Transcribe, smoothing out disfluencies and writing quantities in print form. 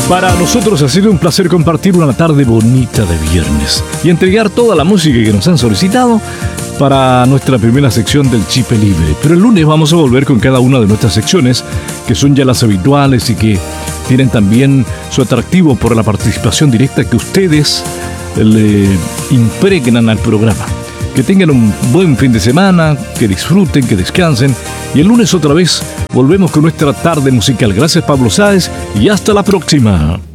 Para nosotros ha sido un placer compartir una tarde bonita de viernes y entregar toda la música que nos han solicitado para nuestra primera sección del Chip Libre. Pero el lunes vamos a volver con cada una de nuestras secciones, que son ya las habituales y que tienen también su atractivo por la participación directa que ustedes le impregnan al programa. Que tengan un buen fin de semana, que disfruten, que descansen. Y el lunes otra vez volvemos con nuestra tarde musical. Gracias, Pablo Sáez, y hasta la próxima.